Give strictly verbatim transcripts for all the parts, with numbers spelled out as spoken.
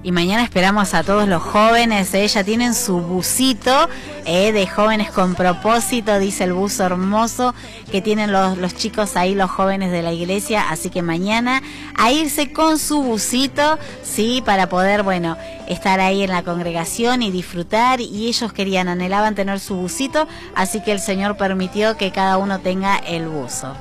Y mañana esperamos a todos los jóvenes, ¿eh? Ya tienen su busito ¿eh? de jóvenes con propósito, dice el buzo hermoso que tienen los, los chicos ahí, los jóvenes de la iglesia. Así que mañana a irse con su busito, sí, para poder, bueno, estar ahí en la congregación y disfrutar. Y ellos querían, anhelaban tener su busito, así que el Señor permitió que cada uno tenga el buzo.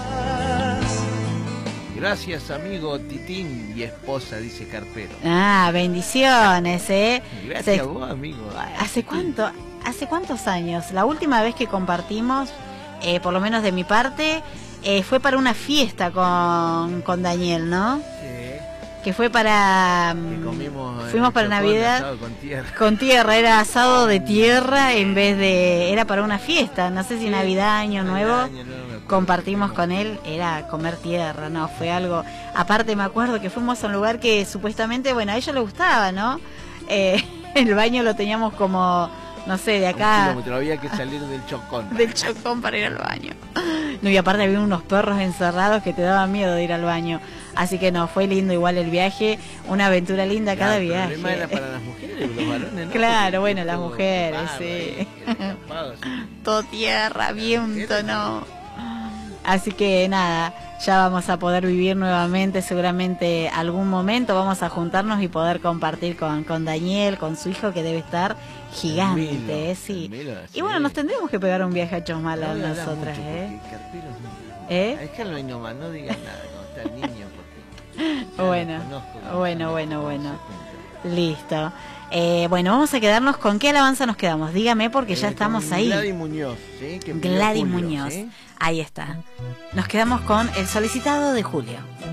Gracias, amigo Titín y esposa, dice Carpero. Ah, bendiciones, ¿eh? Gracias Se... a vos, amigo. ¿Hace cuánto? ¿Hace cuántos años? La última vez que compartimos, eh, por lo menos de mi parte, eh, fue para una fiesta con, con Daniel, ¿no? Sí. Que fue para... Que comimos fuimos para Chocón, Navidad. asado con tierra. Con tierra, era asado de tierra en vez de... Era para una fiesta, no sé si Sí. Navidad, Año Nuevo. Año Nuevo, me acuerdo. Compartimos con él, era comer tierra, no, fue algo... Aparte me acuerdo que fuimos a un lugar que supuestamente, bueno, a ella le gustaba, ¿no? Eh, el baño lo teníamos como, no sé, de acá... Un kilómetro, había que salir del Chocón. Del Chocón para ir al baño. No, y aparte había unos perros encerrados que te daban miedo de ir al baño. Así que no, fue lindo igual el viaje, una aventura linda cada Claro, viaje. El problema era para las mujeres, los varones, ¿no? Claro, Porque bueno, las todo mujeres, barro, sí. ahí, escapado, así. Todo tierra, viento, mujeres, no. Así que nada, ya vamos a poder vivir nuevamente, seguramente algún momento vamos a juntarnos y poder compartir con, con Daniel, con su hijo que debe estar gigante, Milo, ¿eh? Sí. Milo, Y bueno, sí. nos tendremos que pegar un viaje a Chosmalal No voy a hablar nosotras, mucho ¿eh? porque Carpero es muy- ¿Eh? Déjalo ahí nomás, no digas nada cuando está el niño porque ya Bueno, lo conozco, ya bueno, me bueno, conoce, bueno. gente. Listo. Eh, bueno, vamos a quedarnos con qué alabanza nos quedamos. Dígame porque ya Eh, estamos con ahí. Gladys Muñoz, ¿sí? Que pidió Gladys Julio, Muñoz. ¿sí? Ahí está. Nos quedamos con el solicitado de Julio.